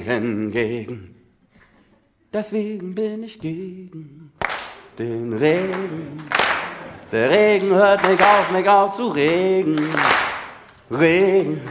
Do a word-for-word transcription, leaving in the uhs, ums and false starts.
Regen gegen. Deswegen bin ich gegen den Regen. Der Regen hört nicht auf, mich auf zu regen. Regen.